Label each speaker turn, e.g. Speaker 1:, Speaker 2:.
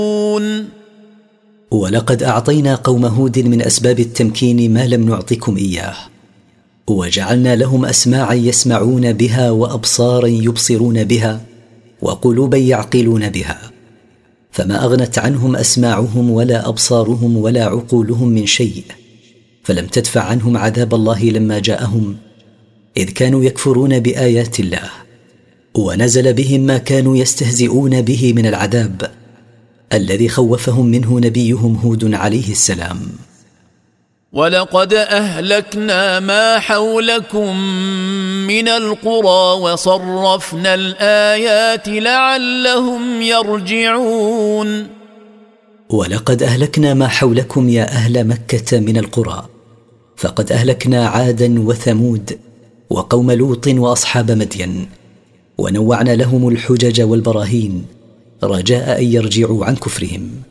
Speaker 1: ولقد أعطينا قوم هود من أسباب التمكين ما لم نعطكم إياه، وجعلنا لهم أسماعا يسمعون بها وأبصارا يبصرون بها وقلوبا يعقلون بها، فما أغنت عنهم أسماعهم ولا أبصارهم ولا عقولهم من شيء، فلم تدفع عنهم عذاب الله لما جاءهم، إذ كانوا يكفرون بآيات الله، ونزل بهم ما كانوا يستهزئون به من العذاب الذي خوفهم منه نبيهم هود عليه السلام.
Speaker 2: ولقد أهلكنا ما حولكم من القرى وصرفنا الآيات لعلهم يرجعون.
Speaker 1: ولقد أهلكنا ما حولكم يا أهل مكة من القرى، فقد أهلكنا عادا وثمود وقوم لوط وأصحاب مدين، ونوعنا لهم الحجج والبراهين رجاء أن يرجعوا عن كفرهم.